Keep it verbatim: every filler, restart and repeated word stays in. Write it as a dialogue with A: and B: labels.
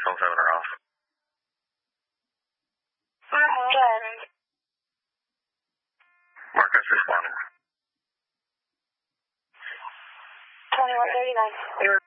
A: twelve seven are off.
B: Mm-hmm, good.
A: Marcus responding.
B: twenty-one thirty-nine.